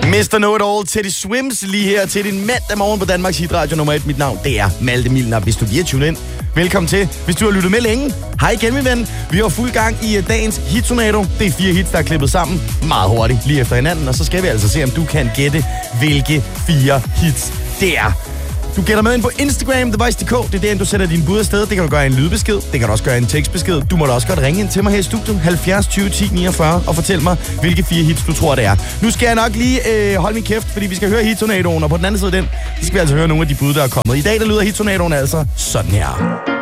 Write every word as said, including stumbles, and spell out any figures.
mister Know-It-All, Teddy Swims lige her til din mandag morgen på Danmarks Hitradio nummer et. Mit navn, det er Malte Milner. Hvis du lige er tunet ind, velkommen til. Hvis du har lyttet med længe, hej igen, min ven. Vi har fuld gang i dagens hittornado. Det er fire hits, der er klippet sammen meget hurtigt lige efter hinanden. Og så skal vi altså se, om du kan gætte, hvilke fire hits det er. Du gætter med ind på Instagram, The Voice punktum d k. Det er derinde, du sætter din bud afsted. Det kan du gøre i en lydbesked. Det kan du også gøre i en tekstbesked. Du må da også godt ringe ind til mig her i studiet. halvfjerds tyve ti niogfyrre og fortæl mig, hvilke fire hits du tror, det er. Nu skal jeg nok lige øh, holde min kæft, fordi vi skal høre hittornadoen. Og på den anden side af den, så skal vi altså høre nogle af de bud, der er kommet. I dag der lyder hittornadoen altså sådan her.